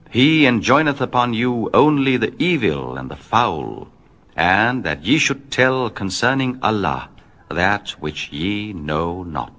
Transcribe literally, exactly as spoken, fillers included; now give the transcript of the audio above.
He enjoineth upon you only the evil and the foul, and that ye should tell concerning Allah that which ye know not.